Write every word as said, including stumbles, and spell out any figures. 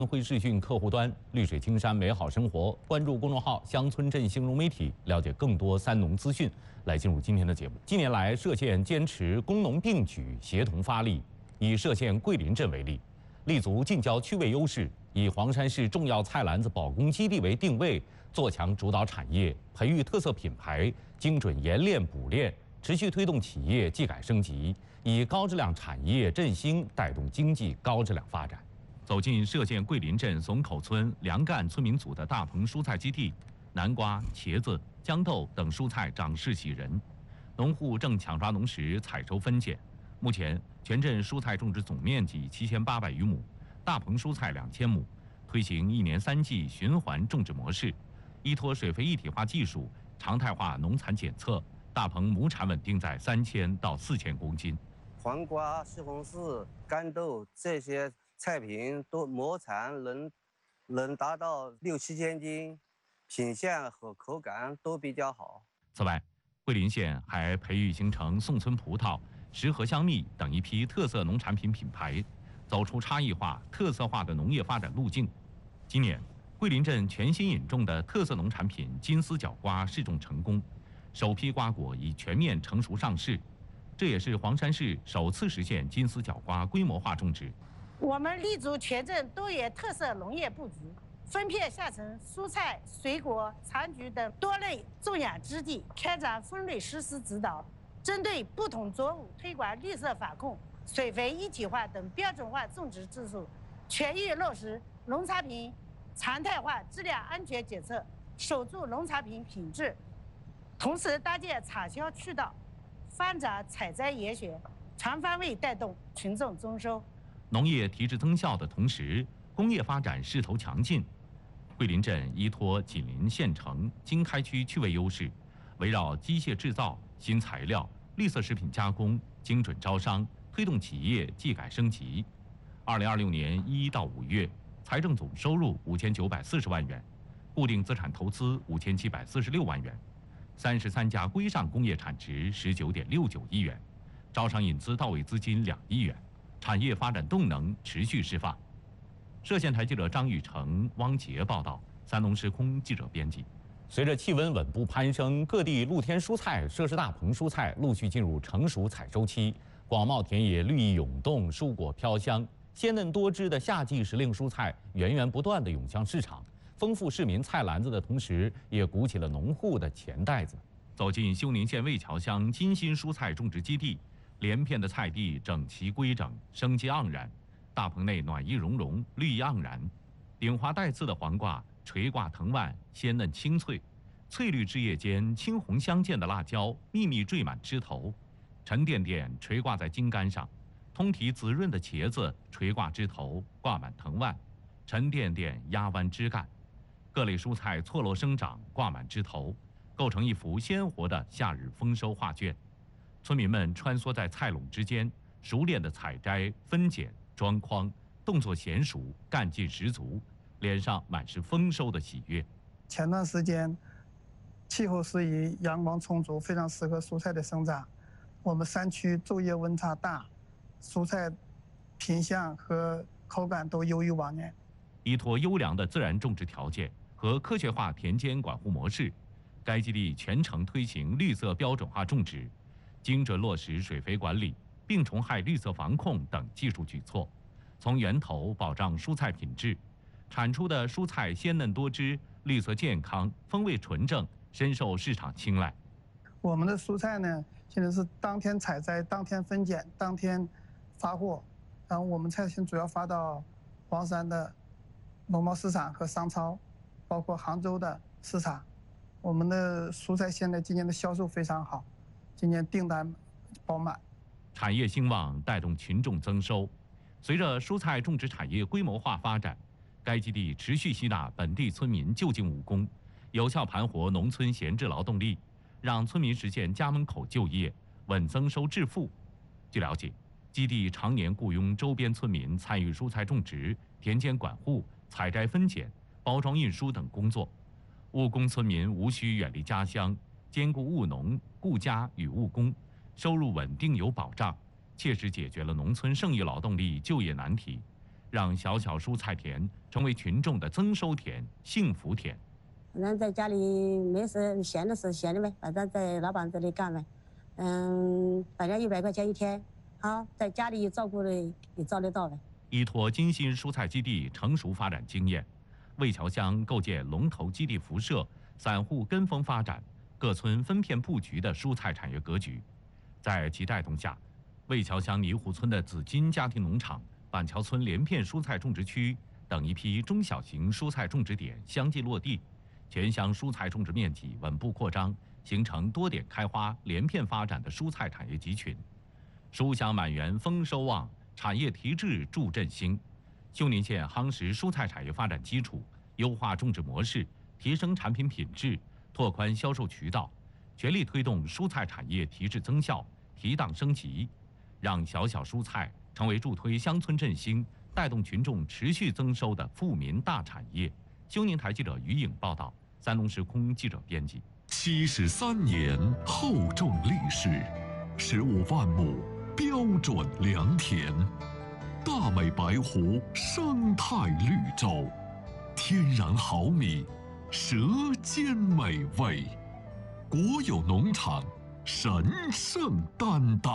会视讯客户端绿水青山美好生活，关注公众号乡村振兴融媒体，了解更多三农资讯。来进入今天的节目。近年来，歙县坚持工农并举，协同发力。以歙县桂林镇为例，立足近郊区位优势，以黄山市重要菜篮子保供基地为定位，做强主导产业，培育特色品牌，精准研炼补炼，持续推动企业技改升级，以高质量产业振兴带动经济高质量发展。走进歙县桂林镇松口村梁干村民组的大棚蔬菜基地，南瓜、茄子、豇豆等蔬菜长势喜人，农户正抢抓农时采收分拣。目前，全镇蔬菜种植总面积七千八百余亩，大棚蔬菜两千亩，推行一年三季循环种植模式，依托水肥一体化技术，常态化农残检测，大棚亩产稳定在三千到四千公斤。 黄瓜、西红柿、豇豆这些菜品都亩产能能达到六七千斤，品相和口感都比较好。 此外，桂林县还培育形成宋村葡萄、石河香蜜等一批特色农产品品牌，走出差异化、特色化的农业发展路径。今年，桂林镇全新引种的特色农产品金丝角瓜试种成功，首批瓜果已全面成熟上市，这也是黄山市首次实现金丝角瓜规模化种植。 我们立足全镇多元特色农业布局，分片下沉蔬菜、水果、残菊等多类种养基地，开展分类实施指导，针对不同作物推广绿色反控、水肥一体化等标准化种植技术，全域落实农产品常态化质量安全检测，守住农产品品质。同时搭建产销渠道，发展采摘研选，全方位带动群众增收。 农业提质增效的同时，工业发展势头强劲。桂林镇依托紧邻县城、经开区区位优势，围绕机械制造、新材料、绿色食品加工、精准招商，推动企业技改升级。二零二六年一到五月，财政总收入五千九百四十万元，固定资产投资五千七百四十六万元，三十三家规上工业产值十九点六九亿元，招商引资到位资金两亿元。产业发展动能持续释放。歙县台记者张雨成、汪杰报道，三农时空记者编辑。随着气温稳步攀升，各地露天蔬菜、设施大棚蔬菜陆续进入成熟采收期，广袤田野绿意涌动，蔬果飘香，鲜嫩多汁的夏季时令蔬菜源源不断地涌向市场，丰富市民菜篮子的同时，也鼓起了农户的钱袋子。走进休宁县魏桥乡金新蔬菜种植基地。连片的菜地整齐规整，生机盎然，大棚内暖意融融，绿意盎然。顶华带刺的黄瓜垂挂藤蔓，鲜嫩清脆；翠绿枝叶间青红相间的辣椒密密缀满枝头，沉甸甸垂挂在茎干上；通体紫润的茄子垂挂枝头，挂满藤蔓，沉甸甸压弯枝干。各类蔬菜错落生长，挂满枝头，构成一幅鲜活的夏日丰收画卷。村民们穿梭在菜垄之间，熟练的采摘、分拣、装筐，动作娴熟，干劲十足，脸上满是丰收的喜悦。 前段时间，气候适宜，阳光充足，非常适合蔬菜的生长。我们山区昼夜温差大，蔬菜品相和口感都优于往年。 依托优良的自然种植条件和科学化田间管护模式，该基地全程推行绿色标准化种植。精准落实水肥管理、病虫害绿色防控等技术举措，从源头保障蔬菜品质，产出的蔬菜鲜嫩多汁、绿色健康、风味纯正，深受市场青睐。 我们的蔬菜呢，现在是当天采摘、当天分拣、当天发货，然后我们菜现主要发到黄山的农贸市场和商超，包括杭州的市场。我们的蔬菜现在今年的销售非常好。今年订单饱满， 产业兴旺带动群众增收。随着蔬菜种植产业规模化发展，该基地持续吸纳本地村民就近务工，有效盘活农村闲置劳动力，让村民实现家门口就业，稳增收致富。据了解，基地常年雇佣周边村民参与蔬菜种植、田间管护、采摘分拣、包装运输等工作，务工村民无需远离家乡，兼顾务农、顾家与务工，收入稳定有保障，切实解决了农村剩余劳动力就业难题， 让小小蔬菜田成为群众的增收田、幸福田。 反正在家里没事闲的是闲的呗，反正在老板这里干呗，嗯，反正一百块钱一天，好，在家里照顾的也照得到呗。 依托金星蔬菜基地成熟发展经验，魏桥乡构建龙头基地辐射、散户跟风发展、各村分片布局的蔬菜产业格局。在其带动下，魏桥乡泥湖村的紫金家庭农场、板桥村连片蔬菜种植区等一批中小型蔬菜种植点相继落地，全乡蔬菜种植面积稳步扩张，形成多点开花、连片发展的蔬菜产业集群。书香满园丰收旺，产业提质助振兴。休宁县夯实蔬菜产业发展基础，优化种植模式，提升产品品质，拓宽销售渠道，全力推动蔬菜产业提质增效、提档升级，让小小蔬菜成为助推乡村振兴、带动群众持续增收的富民大产业。休宁台记者于颖报道，三龙时空记者编辑。 七十三年厚重历史，十五万亩标准良田，大美白湖生态绿洲，天然好米，舌尖美味，国有农场神圣担当。